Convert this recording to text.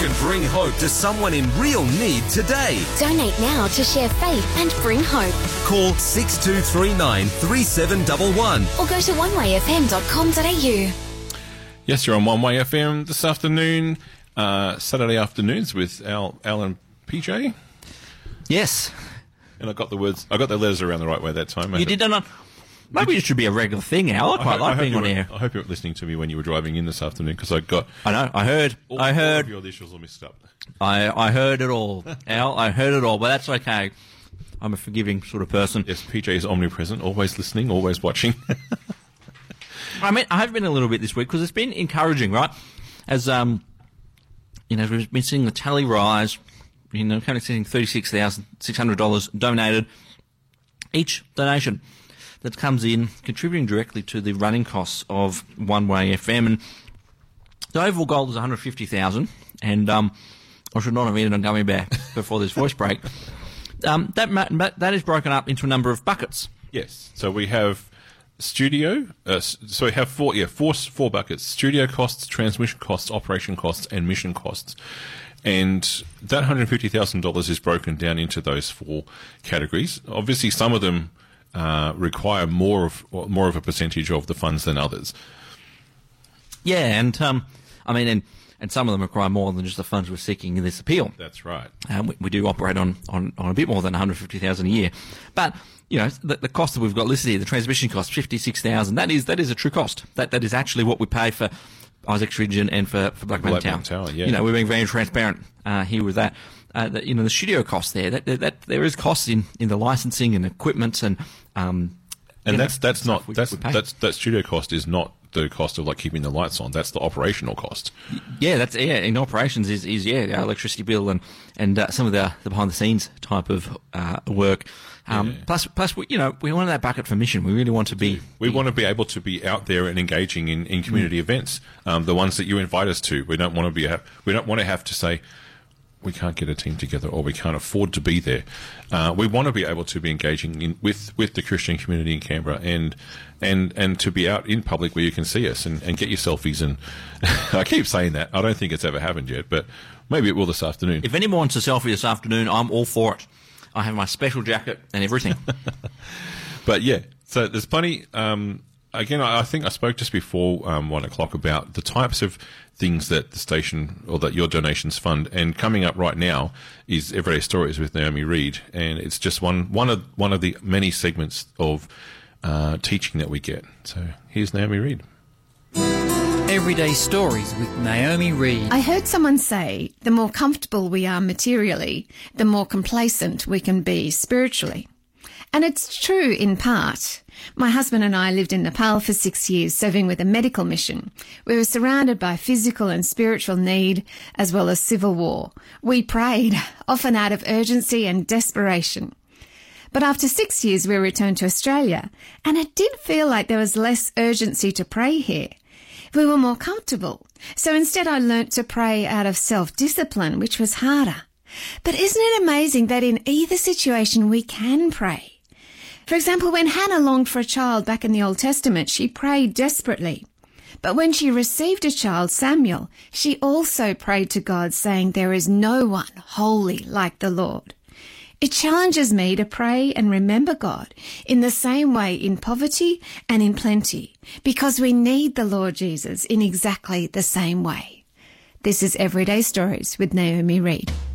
can bring hope to someone in real need today. Donate now to share faith and bring hope. Call 6239 3711 Or go to onewayfm.com.au. Yes, you're on One Way FM this afternoon, Saturday afternoons with Al and PJ. Yes. And I got the letters around the right way that time. You did not. Maybe it should be a regular thing, Al. I quite like being on air. I hope you weren't listening to me when you were driving in this afternoon, because I know. I heard. All of your initials all mixed up. I heard it all, Al. I heard it all, but that's okay. I'm a forgiving sort of person. Yes, PJ is omnipresent, always listening, always watching. I have been a little bit this week because it's been encouraging, right? As we've been seeing the tally rise. Kind of seeing $36,600 donated. Each donation that comes in contributing directly to the running costs of One Way FM, and the overall goal is $150,000. And I should not have ended on coming back before this voice break. That is broken up into a number of buckets. Yes. So we have studio. So we have four buckets: studio costs, transmission costs, operation costs, and mission costs. And that $150,000 is broken down into those four categories. Obviously, some of them require more of a percentage of the funds than others. Yeah, and and some of them require more than just the funds we're seeking in this appeal. That's right. We do operate on a bit more than $150,000 a year, but the cost that we've got listed here, the transmission cost, $56,000. That is a true cost. That is actually what we pay for Isaacs Ridge and for Black Mountain Tower. Yeah. We're being very transparent here with that. The studio costs there. That there is costs in the licensing and equipment and that studio cost is not the cost of keeping the lights on. That's the operational cost. Yeah, in operations is our electricity bill and some of the behind the scenes type of work. Plus we want that bucket for mission. We really want to be. We want to be able to be out there and engaging in community events. The ones that you invite us to. We don't want to have to say we can't get a team together or we can't afford to be there. We want to be able to be engaging with the Christian community in Canberra and to be out in public where you can see us and get your selfies. And I keep saying that. I don't think it's ever happened yet, but maybe it will this afternoon. If anyone wants a selfie this afternoon, I'm all for it. I have my special jacket and everything. But yeah, so there's plenty. Again, I think I spoke just before 1 o'clock about the types of things that the station or that your donations fund. And coming up right now is Everyday Stories with Naomi Reid, and it's just one of the many segments of teaching that we get. So here's Naomi Reid. Everyday Stories with Naomi Reid. I heard someone say the more comfortable we are materially, the more complacent we can be spiritually. And it's true in part. My husband and I lived in Nepal for 6 years, serving with a medical mission. We were surrounded by physical and spiritual need, as well as civil war. We prayed, often out of urgency and desperation. But after 6 years, we returned to Australia, and it did feel like there was less urgency to pray here. We were more comfortable. So instead I learnt to pray out of self-discipline, which was harder. But isn't it amazing that in either situation we can pray? For example, when Hannah longed for a child back in the Old Testament, she prayed desperately. But when she received a child, Samuel, she also prayed to God, saying, "There is no one holy like the Lord." It challenges me to pray and remember God in the same way in poverty and in plenty, because we need the Lord Jesus in exactly the same way. This is Everyday Stories with Naomi Reid.